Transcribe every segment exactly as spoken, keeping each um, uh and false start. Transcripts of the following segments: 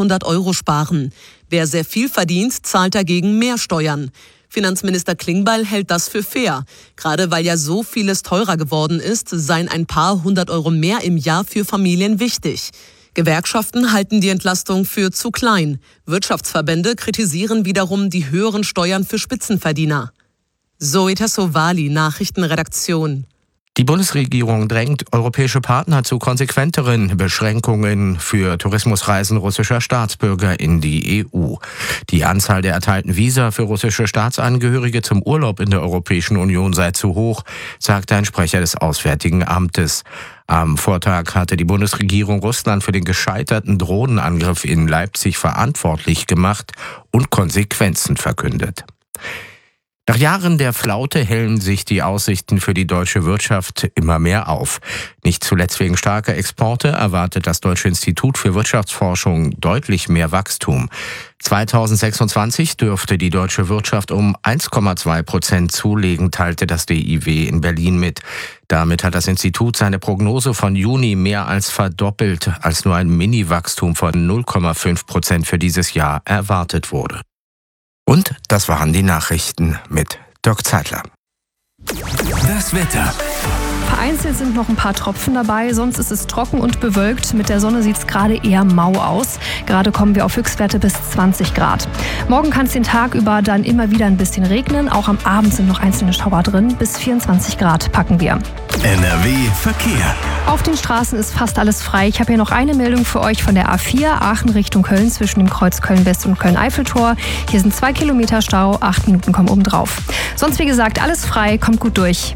achthundert Euro sparen. Wer sehr viel verdient, zahlt dagegen mehr Steuern. Finanzminister Klingbeil hält das für fair. Gerade weil ja so vieles teurer geworden ist, seien ein paar hundert Euro mehr im Jahr für Familien wichtig. Gewerkschaften halten die Entlastung für zu klein. Wirtschaftsverbände kritisieren wiederum die höheren Steuern für Spitzenverdiener. Zoe Tassovali, Nachrichtenredaktion. Die Bundesregierung drängt europäische Partner zu konsequenteren Beschränkungen für Tourismusreisen russischer Staatsbürger in die E U. Die Anzahl der erteilten Visa für russische Staatsangehörige zum Urlaub in der Europäischen Union sei zu hoch, sagte ein Sprecher des Auswärtigen Amtes. Am Vortag hatte die Bundesregierung Russland für den gescheiterten Drohnenangriff in Leipzig verantwortlich gemacht und Konsequenzen verkündet. Nach Jahren der Flaute hellen sich die Aussichten für die deutsche Wirtschaft immer mehr auf. Nicht zuletzt wegen starker Exporte erwartet das Deutsche Institut für Wirtschaftsforschung deutlich mehr Wachstum. zweitausendsechsundzwanzig dürfte die deutsche Wirtschaft um eins Komma zwei Prozent zulegen, teilte das D I W in Berlin mit. Damit hat das Institut seine Prognose von Juni mehr als verdoppelt, als nur ein Mini-Wachstum von null Komma fünf Prozent für dieses Jahr erwartet wurde. Und das waren die Nachrichten mit Dirk Zeitler. Das Wetter. Vereinzelt sind noch ein paar Tropfen dabei, sonst ist es trocken und bewölkt. Mit der Sonne sieht es gerade eher mau aus. Gerade kommen wir auf Höchstwerte bis zwanzig Grad. Morgen kann es den Tag über dann immer wieder ein bisschen regnen. Auch am Abend sind noch einzelne Schauer drin. Bis vierundzwanzig Grad packen wir. N R W Verkehr. Auf den Straßen ist fast alles frei. Ich habe hier noch eine Meldung für euch von der A vier, Aachen Richtung Köln, zwischen dem Kreuz Köln-West und Köln-Eiffeltor. Hier sind zwei Kilometer Stau, acht Minuten kommen oben drauf. Sonst wie gesagt, alles frei, kommt gut durch.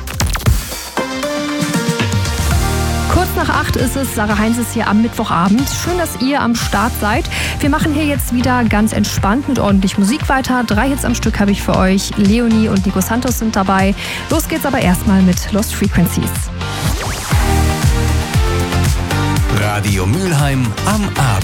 Kurz nach acht ist es, Sarah Heinz ist hier am Mittwochabend. Schön, dass ihr am Start seid. Wir machen hier jetzt wieder ganz entspannt mit ordentlich Musik weiter. Drei Hits am Stück habe ich für euch. Leonie und Nico Santos sind dabei. Los geht's aber erstmal mit Lost Frequencies. Radio Mülheim am Abend.